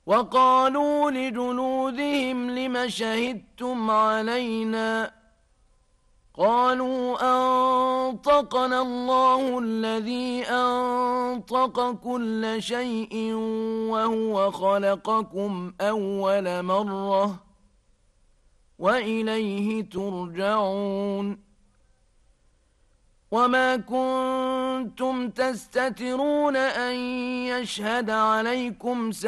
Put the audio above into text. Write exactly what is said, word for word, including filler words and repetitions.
وقالوا لجلودهم لم شهدتم علينا قالوا أنطقنا الله الذي أنطق كل شيء وهو خلقكم أول مرة وإليه ترجعون وما كنتم تستترون أن يشهد عليكم